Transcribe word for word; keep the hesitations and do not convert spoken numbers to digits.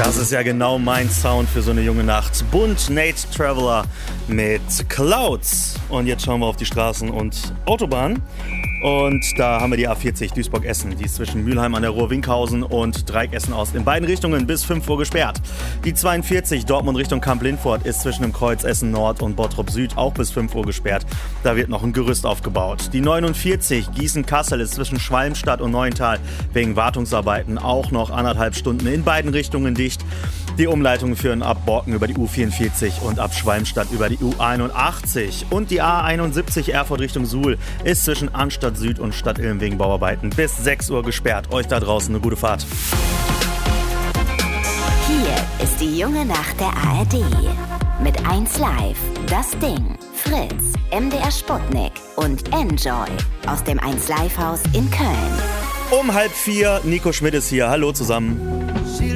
Das ist ja genau mein Sound für so eine junge Nacht. Bunt Nate Traveler mit Clouds. Und jetzt schauen wir auf die Straßen und Autobahnen. Und da haben wir die A vierzig Duisburg-Essen. Die ist zwischen Mülheim an der Ruhr, Winkhausen und Dreieck-Essen-Ost in beiden Richtungen bis fünf Uhr gesperrt. Die zweiundvierzig Dortmund Richtung Kamp-Lindfort ist zwischen dem Kreuz Essen-Nord und Bottrop-Süd auch bis fünf Uhr gesperrt. Da wird noch ein Gerüst aufgebaut. Die neunundvierzig Gießen-Kassel ist zwischen Schwalmstadt und Neuental wegen Wartungsarbeiten auch noch anderthalb Stunden in beiden Richtungen dicht. Die Umleitungen führen ab Borken über die U vierundvierzig und ab Schwalmstadt über die U einundachtzig. Und die A einundsiebzig Erfurt Richtung Suhl ist zwischen Arnstadt Süd und Stadt Ilm wegen Bauarbeiten bis sechs Uhr gesperrt. Euch da draußen eine gute Fahrt. Hier ist die junge Nacht der A R D. Mit eins Live, Das Ding, Fritz, M D R Sputnik und Enjoy aus dem eins Live Haus in Köln. Um halb vier, Nico Schmidt ist hier. Hallo zusammen.